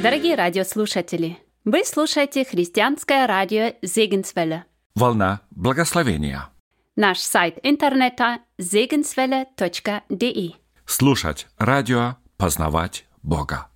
Дорогие радиослушатели, вы слушаете христианское радио Segenswelle. Волна благословения. Наш сайт интернета segenswelle.de. Слушать радио, познавать Бога.